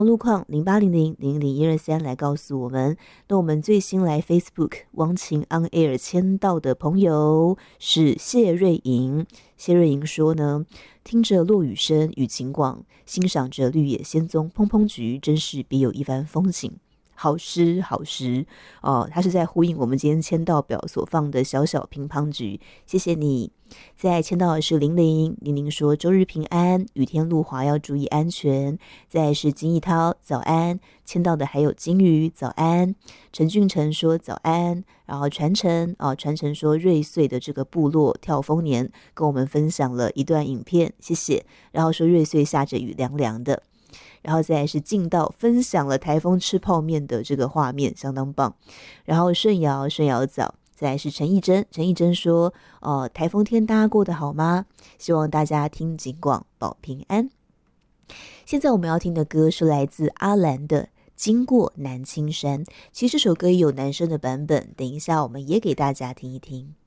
路况0800000123来告诉我们。那我们最新来 Facebook 汪晴 On Air 签到的朋友是谢瑞莹。谢瑞莹说呢，听着落雨声雨晴广，欣赏着绿野仙踪蓬蓬菊，真是别有一番风情。好诗好诗哦，他是在呼应我们今天签到表所放的小小乒乓菊，谢谢你。再签到的是0000说周日平安，雨天路滑要注意安全。再是金义涛早安，签到的还有金鱼早安。陈俊成说早安，然后传承说瑞穗的这个部落跳丰年跟我们分享了一段影片，谢谢。然后说瑞穗下着雨凉凉的。然后再来是进道分享了台风吃泡面的这个画面，相当棒。然后顺尧早，再来是陈义珍说，台风天大家过得好吗？希望大家听警广保平安。现在我们要听的歌是来自阿兰的《经过南青山》，其实这首歌也有男生的版本，等一下我们也给大家听一听。